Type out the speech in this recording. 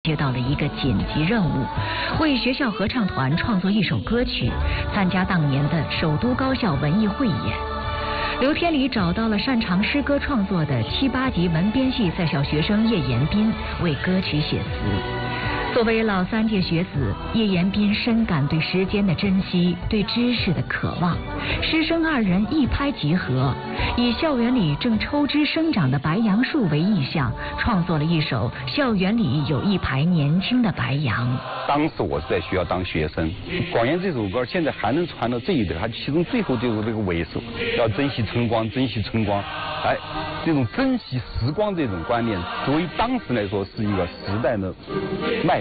接到了一个紧急任务，为学校合唱团创作一首歌曲，参加当年的首都高校文艺汇演。刘天礼找到了擅长诗歌创作的7、8级文编系在校学生叶延斌，为歌曲写词。作为老3届学子，叶延斌深感对时间的珍惜，对知识的渴望。师生2人一拍即合，以校园里正抽枝生长的白杨树为意象，创作了一首《校园里有一排年轻的白杨》。 当时我是在学校当学生，光言这首歌现在还能传到这一点，它其中最后就是这个尾首，要珍惜春光，珍惜春光。哎，这种珍惜时光这种观念，作为当时来说是一个时代的脉。